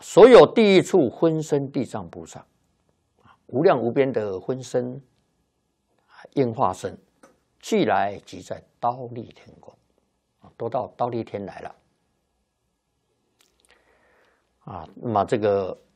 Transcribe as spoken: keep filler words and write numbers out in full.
所有地狱处分身地藏菩萨，无量无边的分身应化身，俱来即在忉利天宫，都到忉利天来了。啊，那么这个